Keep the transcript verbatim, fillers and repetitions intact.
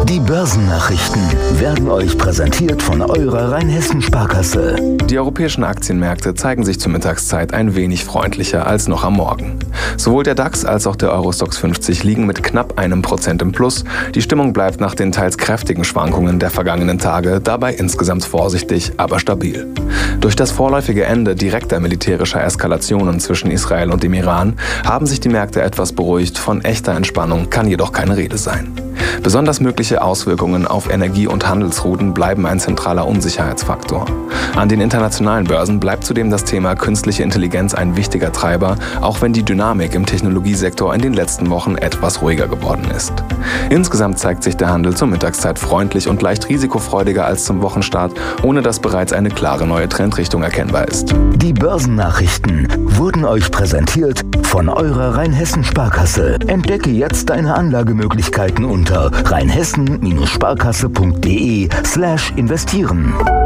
Die Börsennachrichten werden euch präsentiert von eurer Rheinhessen-Sparkasse. Die europäischen Aktienmärkte zeigen sich zur Mittagszeit ein wenig freundlicher als noch am Morgen. Sowohl der DAX als auch der Eurostoxx fünfzig liegen mit knapp einem Prozent im Plus. Die Stimmung bleibt nach den teils kräftigen Schwankungen der vergangenen Tage dabei insgesamt vorsichtig, aber stabil. Durch das vorläufige Ende direkter militärischer Eskalationen zwischen Israel und dem Iran haben sich die Märkte etwas beruhigt. Von echter Entspannung kann jedoch keine Rede sein. Besonders mögliche Auswirkungen auf Energie- und Handelsrouten bleiben ein zentraler Unsicherheitsfaktor. An den internationalen Börsen bleibt zudem das Thema künstliche Intelligenz ein wichtiger Treiber, auch wenn die Dynamik im Technologiesektor in den letzten Wochen etwas ruhiger geworden ist. Insgesamt zeigt sich der Handel zur Mittagszeit freundlich und leicht risikofreudiger als zum Wochenstart, ohne dass bereits eine klare neue Trendrichtung erkennbar ist. Die Börsennachrichten wurden euch präsentiert von eurer Rheinhessen-Sparkasse. Entdecke jetzt deine Anlagemöglichkeiten unter rheinhessen Sparkasse punkt de slash investieren.